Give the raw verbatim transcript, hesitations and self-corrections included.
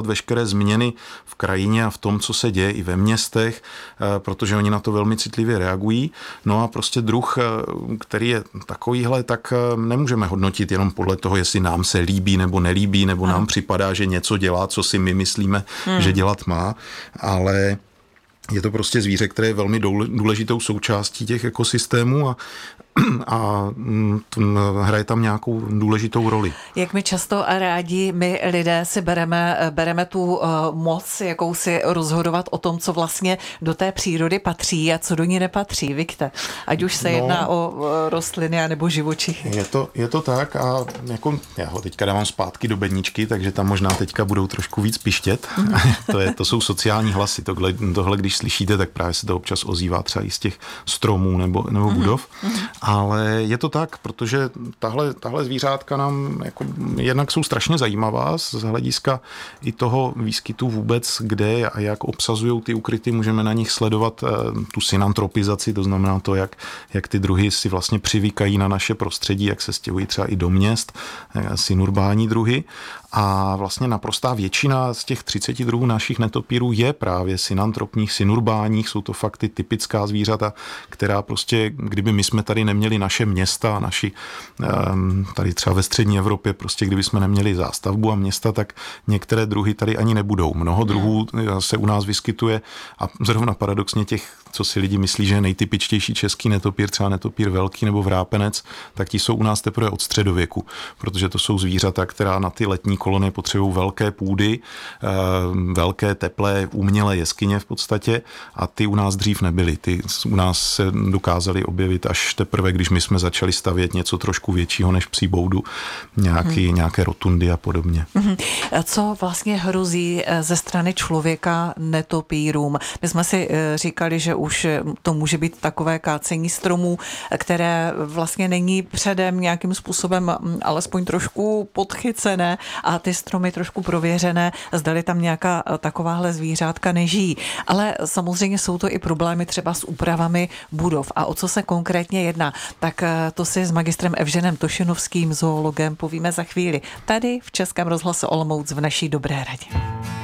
veškeré změny v krajině a v tom, co se děje i ve městech, protože oni na to velmi citlivě reagují. No a prostě druh, který je takovýhle, tak nemůžeme hodnotit jenom podle toho, jestli nám se líbí nebo nelíbí, nebo nám připadá, že něco dělá, co si my myslíme, hmm. že dělat má, ale je to prostě zvíře, které je velmi důležitou součástí těch ekosystémů a, a hraje tam nějakou důležitou roli. Jak my často a rádi my lidé si bereme, bereme tu uh, moc, jakou si rozhodovat o tom, co vlastně do té přírody patří a co do ní nepatří, Vikte? Ať už se no, jedná o uh, rostliny nebo živočichy. Je to, je to tak a jako, já ho teďka dávám zpátky do bedničky, takže tam možná teďka budou trošku víc pištět. Mm. to, je, to jsou sociální hlasy. Tohle, tohle, když slyšíte, tak právě se to občas ozývá třeba i z těch stromů nebo, nebo budov. Mm. Ale je to tak, protože tahle, tahle zvířátka nám jako, jednak jsou strašně zajímavá z hlediska i toho výskytu vůbec, kde a jak obsazují ty ukryty. Můžeme na nich sledovat tu synantropizaci, to znamená to, jak, jak ty druhy si vlastně přivykají na naše prostředí, jak se stěhují třeba i do měst, synurbální druhy. A vlastně naprostá většina z těch třiceti druhů našich netopírů je právě synantropních, synurbánních. Jsou to fakt ty typická zvířata, která prostě, kdyby my jsme tady neměli naše města, naši tady třeba ve střední Evropě, prostě kdyby jsme neměli zástavbu a města, tak některé druhy tady ani nebudou. Mnoho druhů se u nás vyskytuje a zrovna paradoxně těch, co si lidi myslí, že je nejtypičtější český netopír, třeba netopír velký nebo vrápenec, tak ti jsou u nás teprve od středověku, protože to jsou zvířata, která na ty letní kolonie potřebují velké půdy, velké, teplé, umělé jeskyně v podstatě a ty u nás dřív nebyly. Ty u nás se dokázaly objevit až teprve, když my jsme začali stavět něco trošku většího než psí boudu, nějaký, hmm. nějaké rotundy a podobně. Hmm. Co vlastně hrozí ze strany člověka netopírům? My jsme si říkali, že už to může být takové kácení stromů, které vlastně není předem nějakým způsobem alespoň trošku podchycené a ty stromy trošku prověřené, zdali tam nějaká takováhle zvířátka nežijí. Ale samozřejmě jsou to i problémy třeba s úpravami budov. A o co se konkrétně jedná? Tak to si s magistrem Evženem Tošenovským, zoologem, povíme za chvíli. Tady v Českém rozhlase Olomouc v naší Dobré radě.